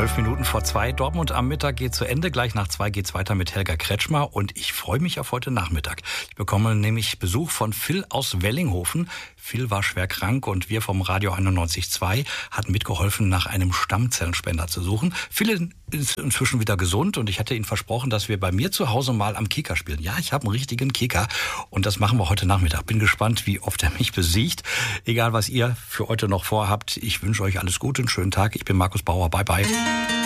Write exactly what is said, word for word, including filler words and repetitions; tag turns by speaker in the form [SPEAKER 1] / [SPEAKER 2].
[SPEAKER 1] Zwölf Minuten vor zwei. Dortmund am Mittag geht zu Ende. Gleich nach zwei geht's weiter mit Helga Kretschmer. Und ich freue mich auf heute Nachmittag. Ich bekomme nämlich Besuch von Phil aus Wellinghofen. Phil war schwer krank und wir vom Radio einundneunzig Komma zwei hatten mitgeholfen, nach einem Stammzellenspender zu suchen. Phil ist inzwischen wieder gesund und ich hatte ihm versprochen, dass wir bei mir zu Hause mal am Kicker spielen. Ja, ich habe einen richtigen Kicker und das machen wir heute Nachmittag. Bin gespannt, wie oft er mich besiegt. Egal, was ihr für heute noch vorhabt. Ich wünsche euch alles Gute, einen schönen Tag. Ich bin Markus Bauer. Bye, bye.